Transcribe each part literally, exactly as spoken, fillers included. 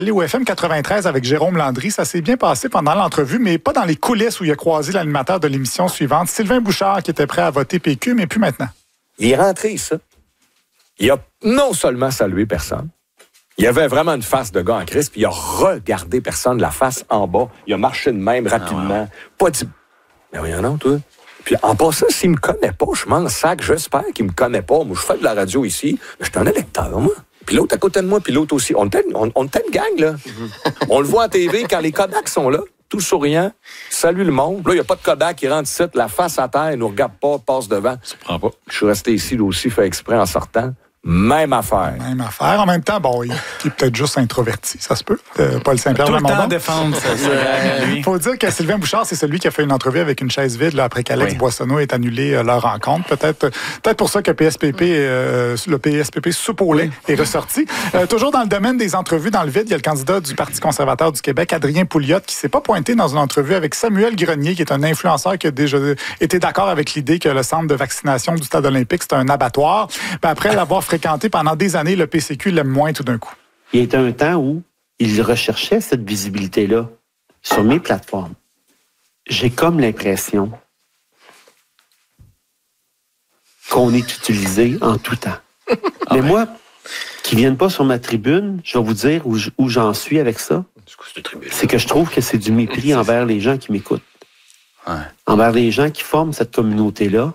Au F M quatre-vingt-treize avec Jérôme Landry, ça s'est bien passé pendant l'entrevue, mais pas dans les coulisses où il a croisé l'animateur de l'émission suivante, Sylvain Bouchard, qui était prêt à voter P Q, mais plus maintenant. Il est rentré, ça. Il a non seulement salué personne, il avait vraiment une face de gars en crise, puis il a regardé personne, la face en bas. Il a marché de même rapidement. Ah ouais. Pas dit... Mais voyons non, toi. Puis en passant, s'il me connaît pas, je m'en sac, j'espère qu'il me connaît pas. Moi, je fais de la radio ici, mais je suis un électeur, moi. Puis l'autre à côté de moi, puis l'autre aussi. On était on, on une gang, là. Mm-hmm. On le voit à T V quand les Kodak sont là, tout souriant, salue le monde. Là, il n'y a pas de Kodak qui rentre ici, la face à terre, il nous regarde pas, passe devant. Ça prend pas. Je suis resté ici, là aussi, fait exprès en sortant. Même affaire. Même affaire. En même temps, bon, il, il est peut-être juste introverti, ça se peut. Euh, Paul Saint-Pierre Tout le Lamondon. temps défendre ça. Il faut dire que Sylvain Bouchard, c'est celui qui a fait une entrevue avec une chaise vide là, après qu'Alex oui. Boissonneau ait annulé euh, leur rencontre. Peut-être peut-être pour ça que P S P P, euh, le P S P P soupe au lait est ressorti. Euh, toujours dans le domaine des entrevues dans le vide, il y a le candidat du Parti conservateur du Québec, Adrien Pouliot, qui s'est pas pointé dans une entrevue avec Samuel Grenier, qui est un influenceur qui a déjà été d'accord avec l'idée que le centre de vaccination du Stade olympique, c'est un abattoir. Puis après l'avoir fréquenté pendant des années, le P C Q l'aime moins tout d'un coup. Il y a un temps où il recherchait cette visibilité-là sur mes plateformes. J'ai comme l'impression qu'on est utilisé en tout temps. Ah Mais ouais. moi, qui ne viennent pas sur ma tribune, je vais vous dire où, où j'en suis avec ça. C'est que je trouve que c'est du mépris envers les gens qui m'écoutent. Ouais. Envers les gens qui forment cette communauté-là.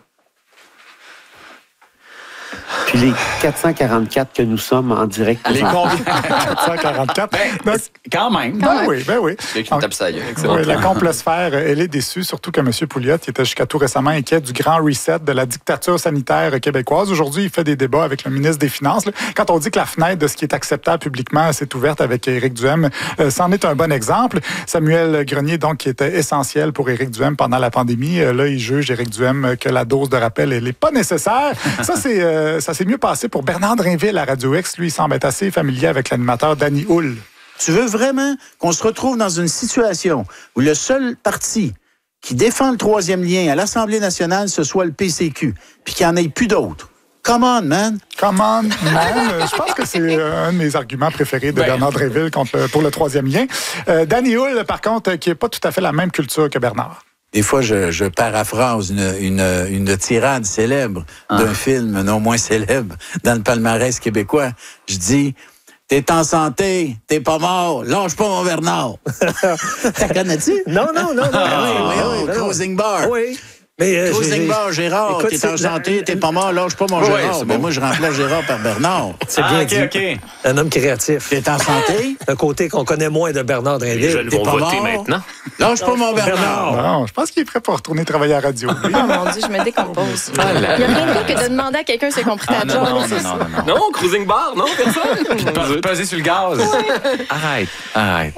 Puis les quatre cent quarante-quatre que nous sommes en direct. Les combien? quatre cent quarante-quatre. Ben, Donc, quand même. Ben oui, ben oui. Donc, ça, oui la complosphère, elle est déçue, surtout que M. Pouliot, qui était jusqu'à tout récemment inquiet du grand reset de la dictature sanitaire québécoise. Aujourd'hui, il fait des débats avec le ministre des Finances. Quand on dit que la fenêtre de ce qui est acceptable publiquement s'est ouverte avec Éric Duhem, euh, c'en est un bon exemple. Samuel Grenier, donc, qui était essentiel pour Éric Duhem pendant la pandémie, euh, là, il juge Éric Duhem que la dose de rappel, elle n'est pas nécessaire. Ça, c'est euh, ça s'est mieux passé pour Bernard Drinville à Radio X. Lui, il semble être assez familier avec l'animateur Danny Hull. Tu veux vraiment qu'on se retrouve dans une situation où le seul parti qui défend le troisième lien à l'Assemblée nationale, ce soit le P C Q, puis qu'il n'y en ait plus d'autres? Come on, man! Come on, man! Je pense que c'est un de mes arguments préférés de ben. Bernard Drinville contre le, pour le troisième lien. Euh, Danny Hull, par contre, qui n'est pas tout à fait la même culture que Bernard. Des fois, je, je paraphrase une, une, une tirade célèbre ah. d'un film non moins célèbre dans le palmarès québécois. Je dis, t'es en santé, t'es pas mort, lâche pas mon Bernard. T'as connais-tu? Non, non, non, non. Ah, oui, oui, oui, oui, Closing Bar. Oui. Mais euh, Closing Bar, Gérard, écoute, t'es en santé, t'es pas mort, lâche pas mon oui, Gérard. Ben bon. Moi, je remplace Gérard par Bernard. C'est ah, bien okay, dit. Okay. Un homme créatif. T'es en santé? Un côté qu'on connaît moins de Bernard Drinville. Les jeunes vont pas voter mort. maintenant. Lâche pas mon Bernard. Non, je pense qu'il est prêt pour retourner travailler à la radio. Oh mon Dieu, je me décompose. Ah, il n'y a rien de pire que de demander à quelqu'un s'il a compris ta ah, job. Non, non, non, non, non. Non, cruising bar, non, personne. Puis peser sur le gaz. Arrête, arrête.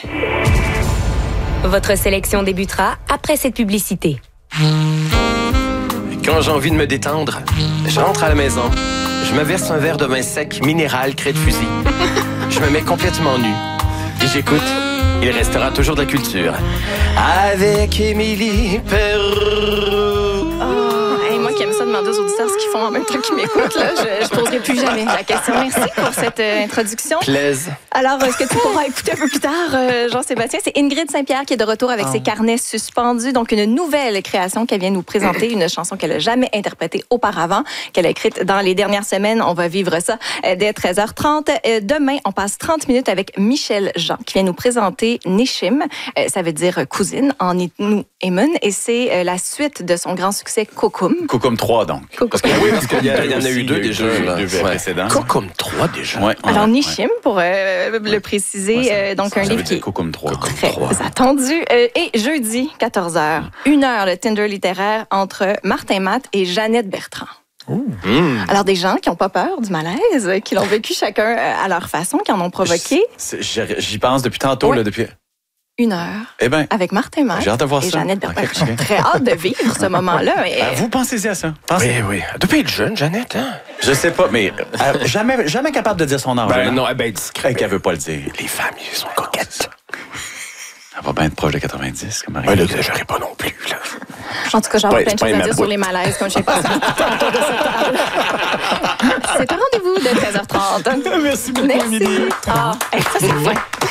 Votre sélection débutera après cette publicité. Quand j'ai envie de me détendre, j'entre à la maison, je me verse un verre de vin sec minéral craie de fusil. Je me mets complètement nu et j'écoute. Il restera toujours de la culture. Avec Émilie Perrault. Oh, hey, moi qui aime ça demander aux auditeurs ce qu'ils font en même temps qu'ils m'écoutent, là, je, je poserai plus jamais la question. Merci pour cette euh, introduction. Plaise. Alors, euh, ce que tu pourras écouter un peu plus tard, euh, Jean-Sébastien, c'est Ingrid Saint-Pierre qui est de retour avec oh. ses carnets suspendus. Donc, une nouvelle création qu'elle vient nous présenter, une chanson qu'elle n'a jamais interprétée auparavant, qu'elle a écrite dans les dernières semaines. On va vivre ça euh, dès treize heures trente. Euh, demain, on passe trente minutes avec Michel Jean qui vient nous présenter Nishim. Euh, ça veut dire cousine en Innu Emun et c'est euh, la suite de son grand succès Kokum. Kokum trois, donc. Kokum. Parce que, oui, parce qu'il y, y, y en a eu deux déjà. Deux, là. deux ouais. précédents. Kokum trois déjà. Ouais, Alors, ouais, Nishim, ouais. pour euh, le préciser, ouais, ça, euh, donc ça, un ça livre qui est Kokum trois. très attendu. Euh, et jeudi, quatorze heures, une heure de Tinder littéraire entre Martin Matt et Jeannette Bertrand. Mmh. Alors, des gens qui n'ont pas peur du malaise, qui l'ont vécu chacun à leur façon, qui en ont provoqué. J'y pense depuis tantôt, ouais. là, depuis... Une heure eh ben, avec Martin Matt j'ai hâte de voir et ça. Jeannette Bertrand. Okay, okay. J'ai très hâte de vivre ce moment-là. Et... Ben, vous pensez-y à ça? Pensez. Oui, oui. Elle doit pas être jeune, Jeannette, hein? Je sais pas, mais euh, jamais, jamais capable de dire son âge. Ben non, elle ben discrète. Qu'elle veut pas le dire. Les femmes, elles sont coquettes. Elle va bien être proche de quatre-vingt-dix, comme Marie. Elle n'exagérait pas non plus, là. En tout cas, j'ai Ouais, plein de c'est pas choses à une dire sur bout. les malaises, comme je sais pas ça autour de cette table. C'est un rendez-vous de treize heures trente. Merci beaucoup, Merci. Émilie. Ah, hey, ça, c'est fin.